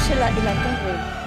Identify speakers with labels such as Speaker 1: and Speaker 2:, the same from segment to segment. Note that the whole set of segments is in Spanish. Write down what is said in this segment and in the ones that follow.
Speaker 1: es la torre.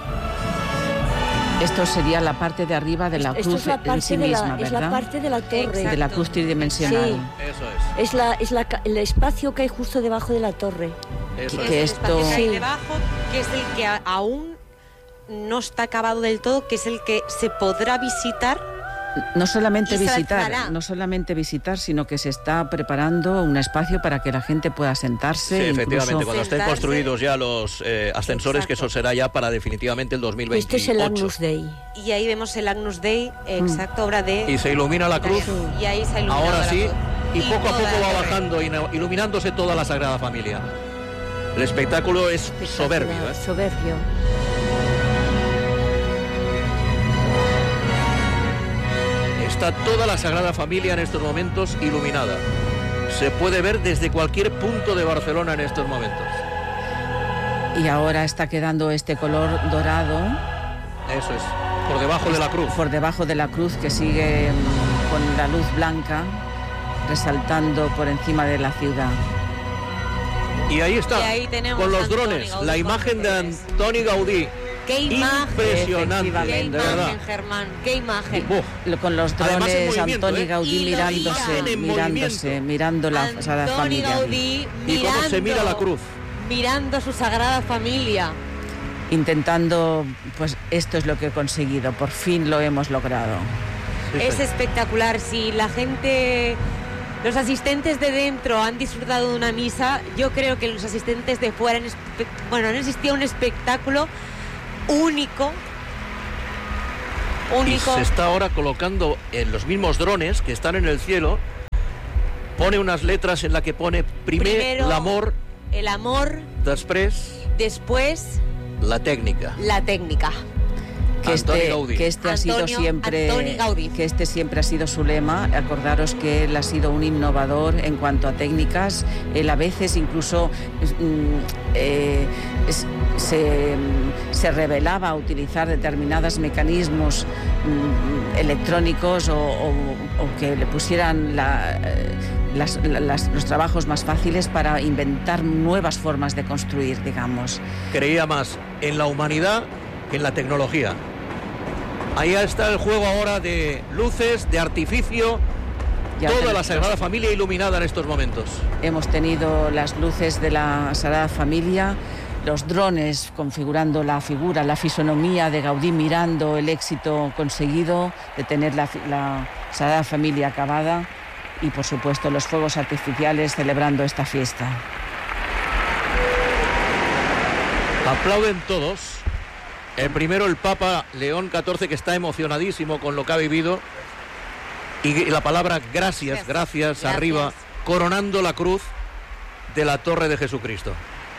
Speaker 2: Esto sería la parte de arriba de la cruz en sí misma, ¿verdad?
Speaker 1: Es la parte de la torre.
Speaker 2: Exacto. De la cruz tridimensional.
Speaker 1: Sí.
Speaker 3: Eso es.
Speaker 1: Es el espacio que hay justo debajo de la torre.
Speaker 3: Eso
Speaker 4: Que
Speaker 3: es.
Speaker 4: esto... que hay debajo, que es el que aún no está acabado del todo, que es el que se podrá visitar.
Speaker 2: No solamente visitar, sino que se está preparando un espacio para que la gente pueda sentarse.
Speaker 3: Sí, efectivamente,
Speaker 2: incluso...
Speaker 3: cuando estén construidos ya los ascensores, exacto, que eso será ya para definitivamente el 2028.
Speaker 1: Este es el Agnus Dei.
Speaker 4: Y ahí vemos el Agnus Dei, exacto, obra de...
Speaker 3: Y se ilumina la cruz.
Speaker 4: Y ahí se ilumina
Speaker 3: ahora sí,
Speaker 4: la cruz.
Speaker 3: Y poco a poco va bajando, iluminándose toda la Sagrada Familia. El espectáculo es soberbio.
Speaker 1: Soberbio.
Speaker 3: Está toda la Sagrada Familia en estos momentos iluminada. Se puede ver desde cualquier punto de Barcelona en estos momentos.
Speaker 2: Y ahora está quedando este color dorado.
Speaker 3: Eso es, por debajo de la cruz.
Speaker 2: Por debajo de la cruz, que sigue con la luz blanca resaltando por encima de la ciudad.
Speaker 3: Y ahí está, con los
Speaker 4: Antoni
Speaker 3: drones,
Speaker 4: Gaudí,
Speaker 3: la imagen de Antoni Gaudí.
Speaker 4: ¡Qué imagen!
Speaker 3: Impresionante,
Speaker 4: ¡Qué imagen,
Speaker 3: de verdad.
Speaker 4: Germán! ¡Qué imagen!
Speaker 2: Con los drones, Antoni Gaudí
Speaker 3: mirándose,
Speaker 2: mirando la Sagrada Familia.
Speaker 4: Gaudí
Speaker 3: y cómo se mira la cruz.
Speaker 4: Mirando su Sagrada Familia.
Speaker 2: Intentando, pues esto es lo que he conseguido, por fin lo hemos logrado.
Speaker 4: Es espectacular. Si la gente, los asistentes de dentro han disfrutado de una misa, yo creo que los asistentes de fuera han existido un espectáculo único.
Speaker 3: Y se está ahora colocando en los mismos drones que están en el cielo, pone unas letras en la que pone primero
Speaker 4: el amor,
Speaker 3: después la técnica.
Speaker 2: Que este ha sido siempre, que este siempre ha sido su lema. Acordaros que él ha sido un innovador en cuanto a técnicas. Él a veces incluso se revelaba a utilizar determinados mecanismos electrónicos o que le pusieran los trabajos más fáciles para inventar nuevas formas de construir, digamos.
Speaker 3: Creía más en la humanidad que en la tecnología. Ahí está el juego ahora de luces, de artificio, toda la Sagrada Familia iluminada en estos momentos.
Speaker 2: Hemos tenido las luces de la Sagrada Familia, los drones configurando la figura, la fisonomía de Gaudí, mirando el éxito conseguido de tener la Sagrada Familia acabada, y por supuesto los fuegos artificiales celebrando esta fiesta.
Speaker 3: Aplauden todos. El primero, el Papa León XIV, que está emocionadísimo con lo que ha vivido, y la palabra gracias arriba, coronando la cruz de la Torre de Jesucristo.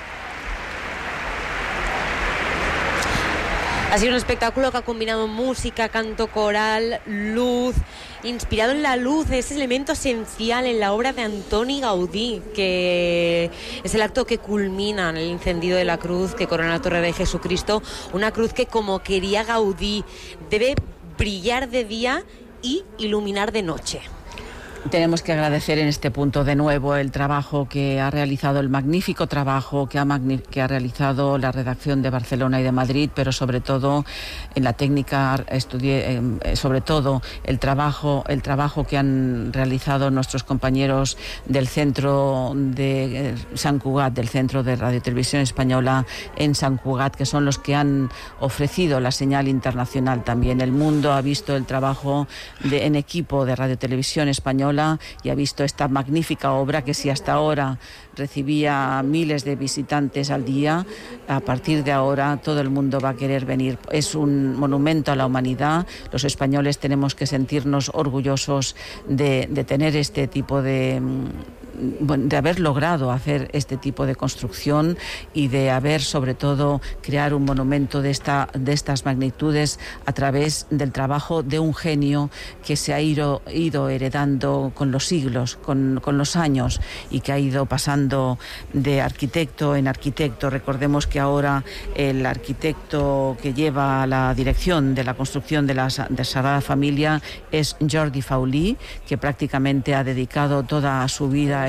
Speaker 4: Ha sido un espectáculo que ha combinado música, canto coral, luz, inspirado en la luz, ese elemento esencial en la obra de Antoni Gaudí, que es el acto que culmina en el encendido de la cruz que corona la Torre de Jesucristo, una cruz que, como quería Gaudí, debe brillar de día y iluminar de noche.
Speaker 2: Tenemos que agradecer en este punto de nuevo el trabajo que ha realizado, el magnífico trabajo que ha realizado la redacción de Barcelona y de Madrid, pero sobre todo en la técnica, sobre todo el trabajo que han realizado nuestros compañeros del centro de Sant Cugat, del centro de Radio Televisión Española en Sant Cugat, que son los que han ofrecido la señal internacional también. El mundo ha visto el trabajo en equipo de Radio Televisión Española y ha visto esta magnífica obra que, si hasta ahora recibía miles de visitantes al día, a partir de ahora todo el mundo va a querer venir. Es un monumento a la humanidad. Los españoles tenemos que sentirnos orgullosos de tener este tipo de haber logrado hacer este tipo de construcción y de haber, sobre todo, crear un monumento de estas magnitudes a través del trabajo de un genio que se ha ido heredando con los siglos, con los años, y que ha ido pasando de arquitecto en arquitecto. Recordemos que ahora el arquitecto que lleva la dirección de la construcción de Sagrada Familia es Jordi Faulí, que prácticamente ha dedicado toda su vida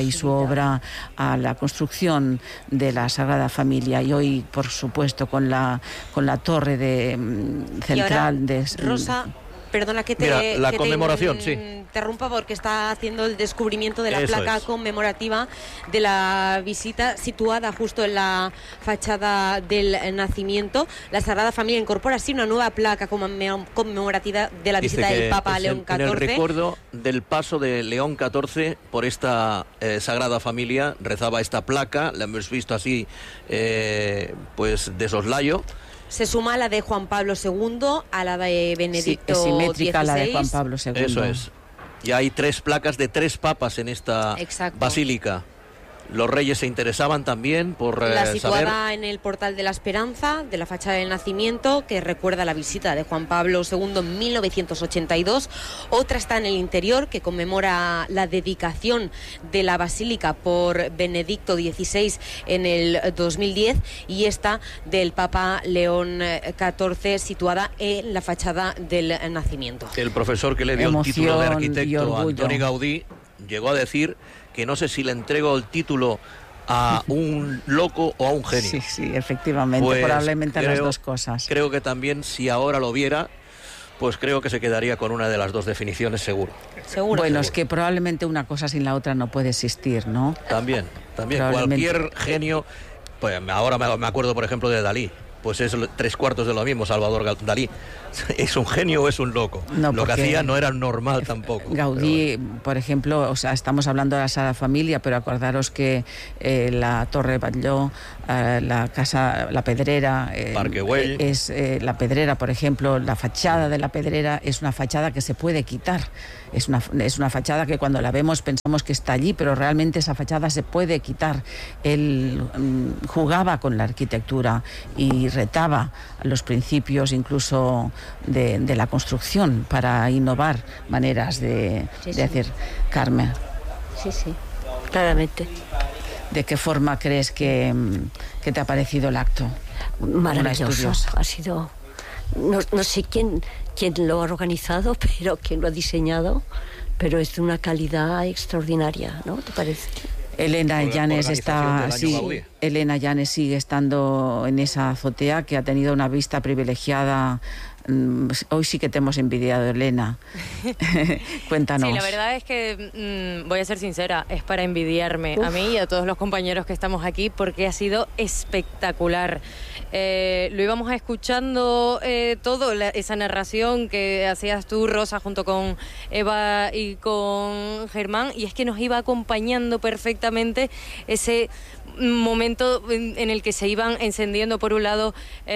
Speaker 2: y su obra a la construcción de la Sagrada Familia. Y hoy, por supuesto, con la torre central de
Speaker 4: Rosa, perdona que te...
Speaker 3: Mira, la conmemoración, sí.
Speaker 4: Interrumpa porque está haciendo el descubrimiento de la
Speaker 3: Eso
Speaker 4: placa
Speaker 3: es.
Speaker 4: conmemorativa de la visita, situada justo en la fachada del nacimiento. La Sagrada Familia incorpora así una nueva placa conmemorativa de la visita del Papa León XIV.
Speaker 3: En el recuerdo del paso de León XIV por esta Sagrada Familia, rezaba esta placa, la hemos visto así, pues de soslayo.
Speaker 4: Se suma a la de Juan Pablo II, a la de Benedicto
Speaker 2: es simétrica
Speaker 4: XVI.
Speaker 2: la de Juan Pablo II.
Speaker 3: Eso es. Ya hay 3 placas de 3 papas en esta basílica. Los reyes se interesaban también por
Speaker 4: la situada
Speaker 3: saber...
Speaker 4: en el Portal de la Esperanza, de la fachada del nacimiento, que recuerda la visita de Juan Pablo II en 1982. Otra está en el interior, que conmemora la dedicación de la basílica por Benedicto XVI en el 2010. Y esta del Papa León XIV, situada en la fachada del nacimiento.
Speaker 3: El profesor que le dio el título de arquitecto a Antoni Gaudí llegó a decir que no sé si le entrego el título a un loco o a un genio.
Speaker 2: Sí, efectivamente,
Speaker 3: pues
Speaker 2: probablemente las dos cosas.
Speaker 3: Creo que también, si ahora lo viera, pues creo que se quedaría con una de las dos definiciones, seguro.
Speaker 2: Bueno, es que probablemente una cosa sin la otra no puede existir, ¿no?
Speaker 3: También. Cualquier genio, pues ahora me acuerdo, por ejemplo, de Dalí. Pues es 3/4 de lo mismo, Salvador Dalí. ¿Es un genio o es un loco?
Speaker 2: No,
Speaker 3: lo que hacía no era normal tampoco.
Speaker 2: Gaudí, por ejemplo, o sea, estamos hablando de la Sagrada Familia, pero acordaros que la Torre Batlló, la Casa, la Pedrera,
Speaker 3: Parque Güell,
Speaker 2: es la Pedrera, por ejemplo, la fachada de la Pedrera es una fachada que se puede quitar. Es una fachada que cuando la vemos pensamos que está allí, pero realmente esa fachada se puede quitar. Él jugaba con la arquitectura y retaba los principios incluso de la construcción para innovar maneras de hacer. Carmen.
Speaker 1: Sí, claramente.
Speaker 2: ¿De qué forma crees que te ha parecido el acto?
Speaker 1: Maravilloso. Ha sido... No sé quién lo ha organizado, pero quién lo ha diseñado, pero es de una calidad extraordinaria, ¿no? ¿Te parece?
Speaker 2: Elena Llanes Elena Llanes sigue estando en esa azotea, que ha tenido una vista privilegiada. Hoy sí que te hemos envidiado, Elena. Cuéntanos.
Speaker 5: Sí, la verdad es que, voy a ser sincera, es para envidiarme a mí y a todos los compañeros que estamos aquí, porque ha sido espectacular. Lo íbamos escuchando todo, esa narración que hacías tú, Rosa, junto con Eva y con Germán, y es que nos iba acompañando perfectamente ese momento en el que se iban encendiendo, por un lado,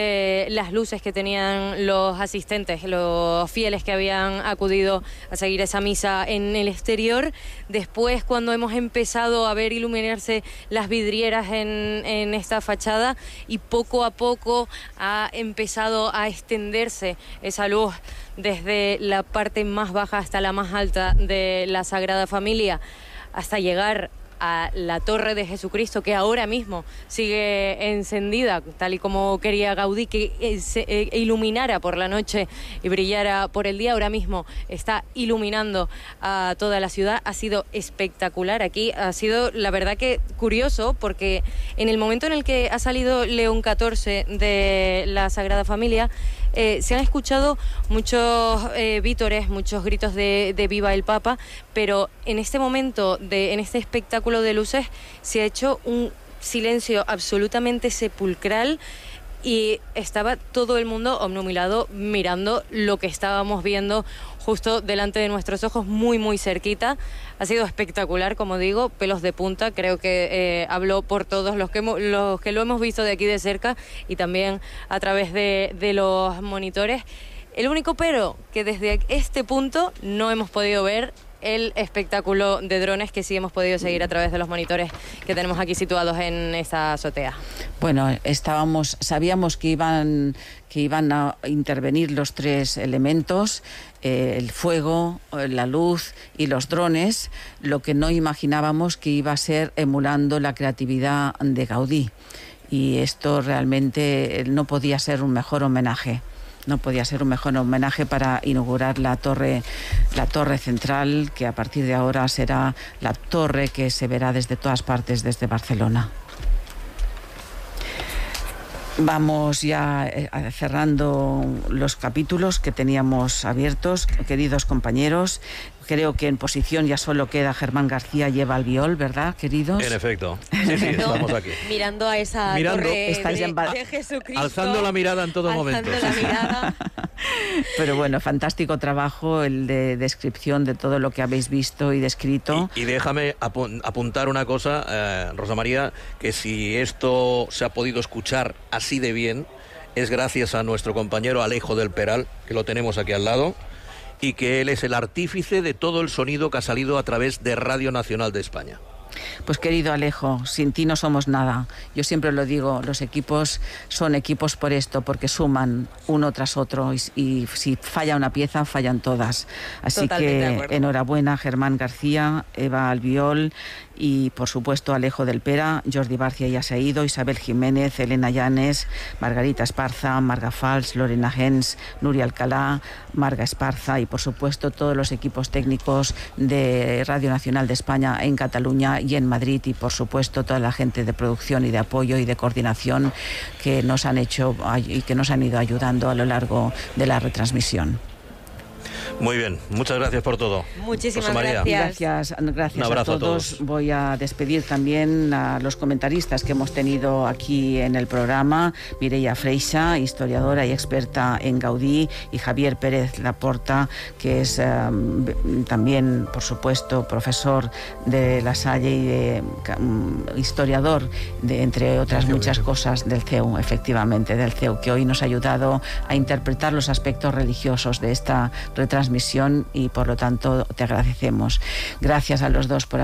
Speaker 5: las luces que tenían los asistentes, los fieles que habían acudido a seguir esa misa en el exterior. Después, cuando hemos empezado a ver iluminarse las vidrieras en esta fachada, y poco a poco ha empezado a extenderse esa luz desde la parte más baja hasta la más alta de la Sagrada Familia, hasta llegar a la Torre de Jesucristo, que ahora mismo sigue encendida, tal y como quería Gaudí, que se iluminara por la noche y brillara por el día. Ahora mismo está iluminando a toda la ciudad. Ha sido espectacular. Aquí ha sido, la verdad, que curioso, porque en el momento en el que ha salido León XIV de la Sagrada Familia, se han escuchado muchos vítores, muchos gritos de viva el Papa, pero en este momento, en este espectáculo de luces, se ha hecho un silencio absolutamente sepulcral, y estaba todo el mundo obnubilado mirando lo que estábamos viendo justo delante de nuestros ojos, muy muy cerquita. Ha sido espectacular, como digo, pelos de punta. Creo que hablo por todos los que lo hemos visto de aquí de cerca y también a través de los monitores. El único pero, que desde este punto no hemos podido ver el espectáculo de drones que sí hemos podido seguir a través de los monitores que tenemos aquí situados en esta azotea.
Speaker 2: Bueno, sabíamos que iban a intervenir los 3 elementos, el fuego, la luz y los drones. Lo que no imaginábamos que iba a ser emulando la creatividad de Gaudí. Y esto realmente no podía ser un mejor homenaje No podía ser un mejor homenaje para inaugurar la torre central, que a partir de ahora será la torre que se verá desde todas partes, desde Barcelona. Vamos ya cerrando los capítulos que teníamos abiertos, queridos compañeros. Creo que en posición ya solo queda Germán García, lleva Albiol, ¿verdad, queridos?
Speaker 3: En efecto. Sí, estamos aquí.
Speaker 4: Mirando a esa torre de Jesucristo.
Speaker 3: Alzando la mirada en todo momento.
Speaker 4: La mirada.
Speaker 2: Pero bueno, fantástico trabajo el de descripción de todo lo que habéis visto y descrito.
Speaker 3: Y déjame apuntar una cosa, Rosa María, que si esto se ha podido escuchar así de bien, es gracias a nuestro compañero Alejo del Peral, que lo tenemos aquí al lado, y que él es el artífice de todo el sonido que ha salido a través de Radio Nacional de España.
Speaker 2: Pues querido Alejo, sin ti no somos nada. Yo siempre lo digo, los equipos son equipos por esto, porque suman uno tras otro y si falla una pieza, fallan todas. Así
Speaker 4: Totalmente
Speaker 2: que enhorabuena Germán García, Eva Albiol y por supuesto Alejo del Pera, Jordi Barcia ya se ha ido, Isabel Jiménez, Elena Llanes, Margarita Esparza, Marga Fals, Lorena Gens, Nuria Alcalá, Marga Esparza y por supuesto todos los equipos técnicos de Radio Nacional de España en Cataluña y en Madrid y por supuesto toda la gente de producción y de apoyo y de coordinación que nos han hecho y que nos han ido ayudando a lo largo de la retransmisión.
Speaker 3: Muy bien, muchas gracias por todo.
Speaker 4: Muchísimas
Speaker 2: Gracias a todos. Voy a despedir también a los comentaristas que hemos tenido aquí en el programa: Mireia Freixa, historiadora y experta en Gaudí, y Javier Pérez Laporta, que es también, por supuesto, profesor de La Salle y historiador, entre otras muchas cosas, del CEU, efectivamente, del CEU, que hoy nos ha ayudado a interpretar los aspectos religiosos de esta retransmisión y por lo tanto te agradecemos. Gracias a los dos por